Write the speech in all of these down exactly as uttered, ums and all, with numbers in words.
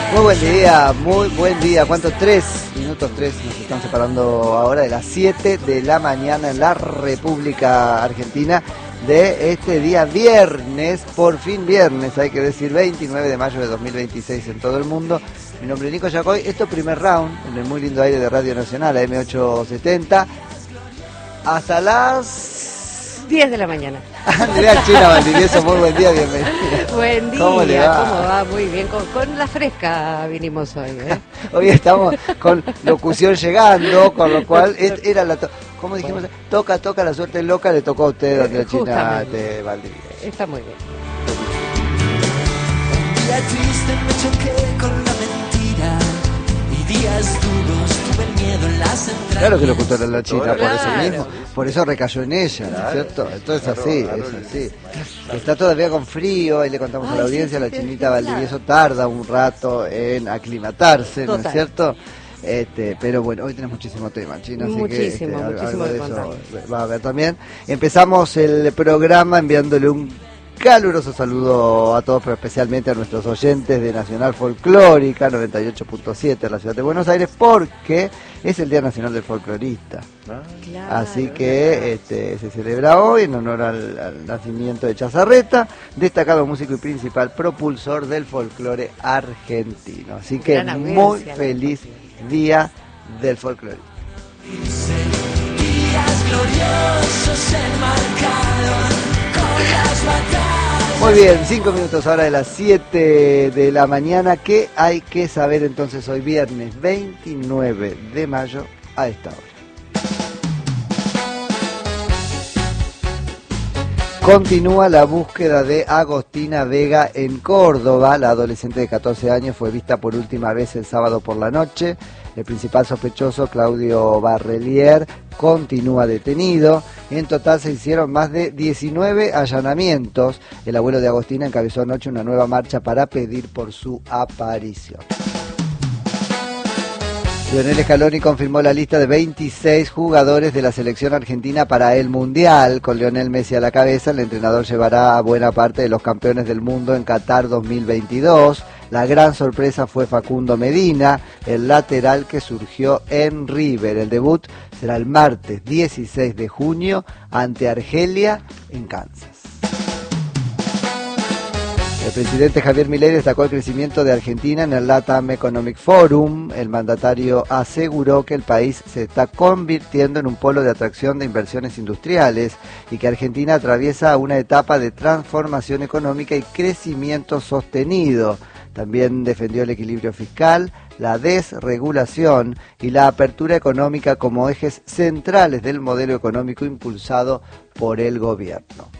Muy buen día, muy buen día. ¿Cuánto? Tres minutos, tres nos están separando ahora de las siete de la mañana en la República Argentina de este día viernes, por fin viernes, hay que decir, veintinueve de mayo de dos mil veintiséis en todo el mundo. Mi nombre es Nico Yacoy, esto es Primer Round, en el muy lindo aire de Radio Nacional, A M ochocientos setenta, hasta las diez de la mañana. Andrea China Valdivieso, muy buen día, bienvenida. Buen día, ¿Cómo le va? ¿Cómo va? Muy bien, con, con la fresca vinimos hoy, ¿eh? Hoy estamos con locución llegando, con lo cual es, era la... To ¿Cómo dijimos? Toca, toca, la suerte loca, le tocó a usted, Andrea China de Valdivieso. Está muy bien. Un día triste me choqué con la mentira y días duros tuve miedo en las entrañas. Claro que lo ocultó la China, Claro. por eso mismo, por eso recayó en ella, ¿no es cierto? Entonces así, es así. Está todavía con frío, ahí le contamos a la audiencia, la chinita Valdivieso tarda un rato en aclimatarse, ¿no es cierto? Este, pero bueno, hoy tenemos muchísimo tema, China, así Muchísimo, que este, muchísimo algo de de eso va a haber también. Empezamos el programa enviándole un caluroso saludo a todos, pero especialmente a nuestros oyentes de Nacional Folclórica noventa y ocho punto siete en la ciudad de Buenos Aires, porque es el Día Nacional del Folclorista. Claro. Así que este, se celebra hoy en honor al, al nacimiento de Chazarreta, destacado músico y principal propulsor del folclore argentino. Así que Gran muy audiencia, feliz Día del Folclorista. Días gloriosos enmarcados con las batallas. Muy bien, cinco minutos ahora de las siete de la mañana. ¿Qué hay que saber entonces hoy viernes veintinueve de mayo a esta hora? Continúa la búsqueda de Agostina Vega en Córdoba. La adolescente de catorce años fue vista por última vez el sábado por la noche. El principal sospechoso, Claudio Barrelier, continúa detenido. En total se hicieron más de diecinueve allanamientos. El abuelo de Agostina encabezó anoche una nueva marcha para pedir por su aparición. Lionel Scaloni confirmó la lista de veintiséis jugadores de la selección argentina para el Mundial. Con Lionel Messi a la cabeza, el entrenador llevará a buena parte de los campeones del mundo en Qatar dos mil veintidós. La gran sorpresa fue Facundo Medina, el lateral que surgió en River. El debut será el martes dieciséis de junio ante Argelia en Kansas. El presidente Javier Milei destacó el crecimiento de Argentina en el LATAM Economic Forum. El mandatario aseguró que el país se está convirtiendo en un polo de atracción de inversiones industriales y que Argentina atraviesa una etapa de transformación económica y crecimiento sostenido. También defendió el equilibrio fiscal, la desregulación y la apertura económica como ejes centrales del modelo económico impulsado por el gobierno.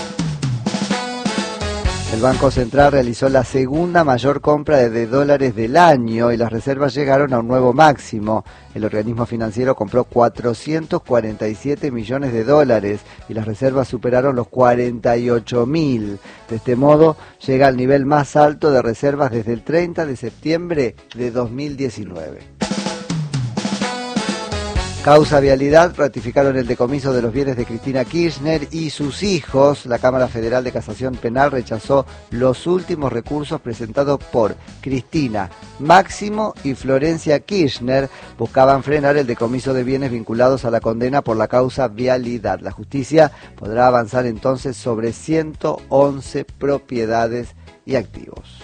El Banco Central realizó la segunda mayor compra de dólares del año y las reservas llegaron a un nuevo máximo. El organismo financiero compró cuatrocientos cuarenta y siete millones de dólares y las reservas superaron los cuarenta y ocho mil. De este modo, llega al nivel más alto de reservas desde el treinta de septiembre de dos mil diecinueve. Causa Vialidad, ratificaron el decomiso de los bienes de Cristina Kirchner y sus hijos. La Cámara Federal de Casación Penal rechazó los últimos recursos presentados por Cristina, Máximo y Florencia Kirchner. Buscaban frenar el decomiso de bienes vinculados a la condena por la causa Vialidad. La justicia podrá avanzar entonces sobre ciento once propiedades y activos.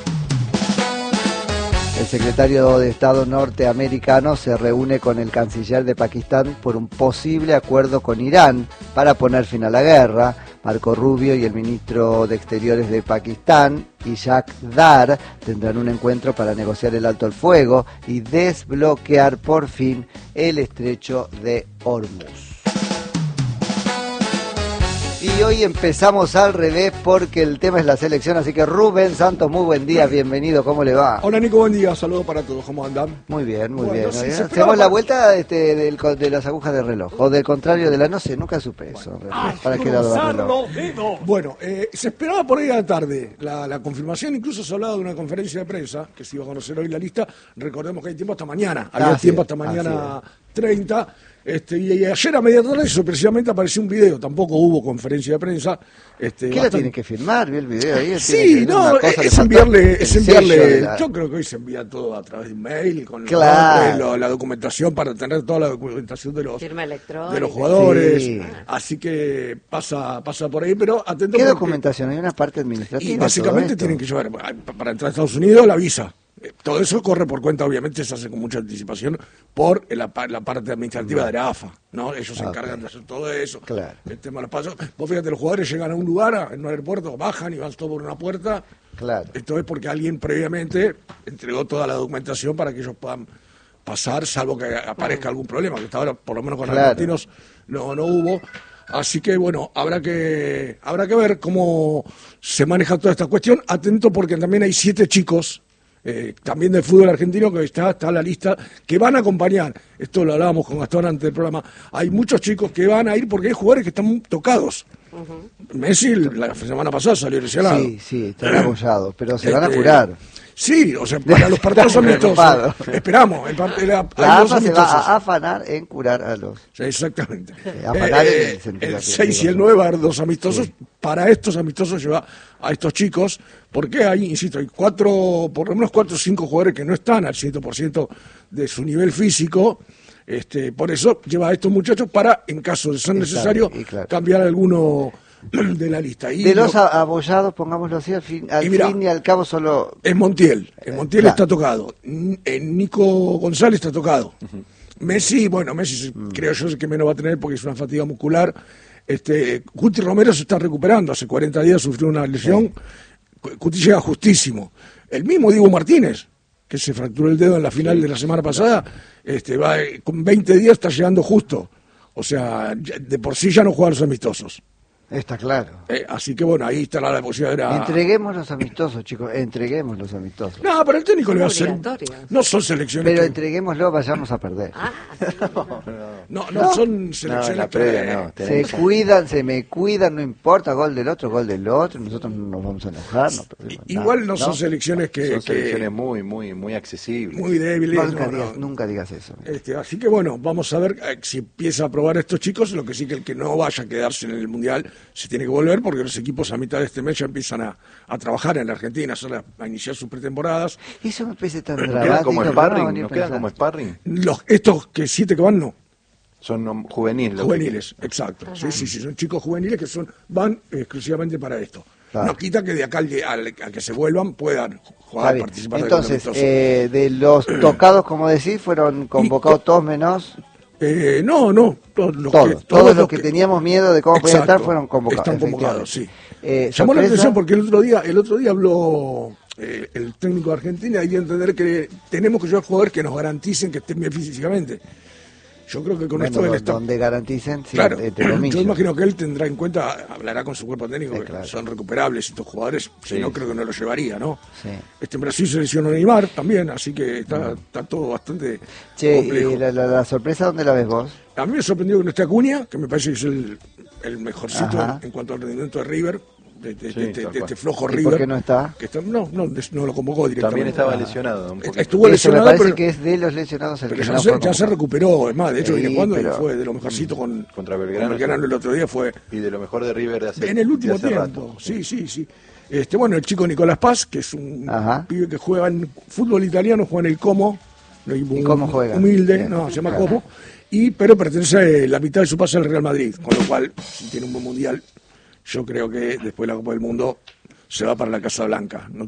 El secretario de Estado norteamericano se reúne con el canciller de Pakistán por un posible acuerdo con Irán para poner fin a la guerra. Marco Rubio y el ministro de Exteriores de Pakistán, Ishaq Dar, tendrán un encuentro para negociar el alto el fuego y desbloquear por fin el estrecho de Hormuz. Y hoy empezamos al revés porque el tema es la selección, así que Rubén Santos, muy buen día, bienvenido, ¿cómo le va? Hola Nico, buen día, saludos para todos, ¿cómo andan? Muy bien, muy Bueno, bien. sí, ¿no? se Hacemos esperaba la para- vuelta este, del, de las agujas del reloj, o del contrario de la, no sé, nunca supe eso. ¿Para qué lado va el reloj? Bueno, eh, se esperaba por ahí a la tarde la, la confirmación, incluso se hablaba de una conferencia de prensa, que se iba a conocer hoy la lista, recordemos que hay tiempo hasta mañana, había Así tiempo es, hasta mañana treinta. Este, y ayer a media tarde sorpresivamente apareció un video, tampoco hubo conferencia de prensa. Este, ¿Qué bastante... la tiene que firmar? ¿Vi el video ahí? Sí, no, es enviarle, es enviarle la... yo creo que hoy se envía todo a través de un mail, con claro. lo, la documentación para tener toda la documentación de los, de los jugadores, sí. Así que pasa pasa por ahí, pero atento. ¿Qué porque... documentación? ¿Hay una parte administrativa? Y básicamente tienen que llevar, para entrar a Estados Unidos, la visa. Todo eso corre por cuenta, obviamente se hace con mucha anticipación por la, la parte administrativa de la A F A, ¿no? Ellos se encargan okay. de hacer todo eso. Claro. El tema de los pasos. Vos fíjate, los jugadores llegan a un lugar, en un aeropuerto, bajan y van todo por una puerta. Claro. Esto es porque alguien previamente entregó toda la documentación para que ellos puedan pasar, salvo que aparezca algún problema, que hasta ahora, por lo menos con los claro. argentinos, no, no hubo. Así que bueno, habrá que habrá que ver cómo se maneja toda esta cuestión. Atento porque también hay siete chicos. Eh, también del fútbol argentino que está, está en la lista, que van a acompañar, esto lo hablábamos con Gastón antes del programa, hay muchos chicos que van a ir porque hay jugadores que están tocados. Uh-huh. Messi la semana pasada salió lesionado. Sí, sí, están apoyados, pero se van a curar. Sí, o sea, para los partidos amistosos. Esperamos. El part- la, la A F A se va a afanar en curar a los. Sí, exactamente. Eh, afanar eh, en el sentido. El seis y el nueve va a haber dos amistosos. Sí. Para estos amistosos lleva a estos chicos, porque hay, insisto, hay cuatro, por lo menos cuatro o cinco jugadores que no están al cien por ciento de su nivel físico. Este, por eso lleva a estos muchachos para, en caso de ser necesario, claro, claro. cambiar alguno de la lista. Y de los lo, abollados, pongámoslo así, al fin, al y, mirá, fin y al cabo solo... Es Montiel, en Montiel claro. está tocado, en Nico González está tocado. Uh-huh. Messi, bueno, Messi uh-huh. creo yo que menos va a tener porque es una fatiga muscular. Este, Cuti Romero se está recuperando, hace cuarenta días sufrió una lesión, sí. Cuti llega justísimo. El mismo Diego Martínez, que se fracturó el dedo en la final sí. de la semana pasada, este, va con veinte días está llegando justo. O sea, de por sí ya no juega los amistosos. Está claro. Eh, así que bueno, ahí estará la posibilidad. Entreguemos los amistosos, chicos, entreguemos los amistosos. No, pero el técnico le va a hacer. No son selecciones. Pero que... entreguémoslo, vayamos a perder. Ah, no, no, no, no son selecciones. No, previa, no, se cuidan, se me cuidan, no importa, gol del otro, gol del otro, nosotros no nos vamos a enojar. No Igual no, ¿no? son selecciones que. Son que... selecciones muy, muy, muy accesibles. Muy débiles. No, nunca, no, digas, no. nunca digas eso. Este, así que bueno, vamos a ver eh, si empieza a probar a estos chicos. Lo que sí que el que no vaya a quedarse en el Mundial se tiene que volver, porque los equipos a mitad de este mes ya empiezan a, a trabajar en la Argentina, a, a iniciar sus pretemporadas. Eso me parece tan dramático. ¿Quedan como sparring? ¿No quedan como sparring? Los, estos que siete que van, no. Son um, juveniles. Juveniles, exacto. Sí, sí, sí, son chicos juveniles que son van exclusivamente para esto. Claro. No quita que de acá al, al, al que se vuelvan puedan jugar, participar. Entonces, de, eh, de los tocados, como decís, fueron convocados y, todos menos... Eh, no, no, todos los todos, que, todos, todos los los que, que teníamos miedo de cómo podían estar fueron convocados. Están convocados, sí. Eh, Llamó la atención porque el otro día, el otro día habló eh, el técnico de Argentina y dio a entender que tenemos que llevar jugadores que nos garanticen que estén bien físicamente. Yo creo que con bueno, esto él está... donde garanticen, sí, claro, te lo yo imagino que él tendrá en cuenta, hablará con su cuerpo técnico, sí, que claro. son recuperables estos jugadores, sí. Si no creo que no lo llevaría, ¿no? Sí. Este en Brasil se lesionó Neymar también, así que está, no. está todo bastante che, complejo. ¿Y la, la, la sorpresa dónde la ves vos? A mí me sorprendió que no esté Acuña, que me parece que es el, el mejorcito en, en cuanto al rendimiento de River. De, de, sí, de, de, de este flojo ¿Y River. ¿Por qué no está? Que está no, no, no lo convocó directamente. También estaba lesionado. Un Estuvo Eso lesionado, me parece pero, que es de los lesionados el pero que ya, no se, ya se recuperó. Es más, de hecho, sí, viene jugando pero... y fue de lo mejorcito con, contra Belgrano, con Belgrano el otro día. Fue y de lo mejor de River de hace en el último hace tiempo. Rato. Sí, sí, sí. Este, bueno, el chico Nicolás Paz, que es un Ajá. pibe que juega en fútbol italiano, juega en el Como. ¿Y un, cómo juega? Humilde, Bien. no, se llama claro. Como. Y, pero pertenece a la mitad de su pase al Real Madrid, con lo cual, si tiene un buen mundial, yo creo que después de la Copa del Mundo se va para la Casa Blanca. No